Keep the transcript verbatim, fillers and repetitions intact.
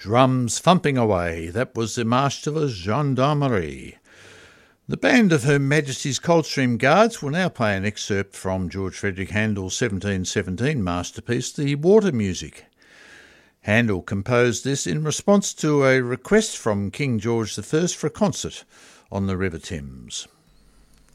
Drums thumping away, that was the Marche de la Gendarmerie. The band of Her Majesty's Coldstream Guards will now play an excerpt from George Frederick Handel's seventeen seventeen masterpiece, The Water Music. Handel composed this in response to a request from King George the First for a concert on the River Thames.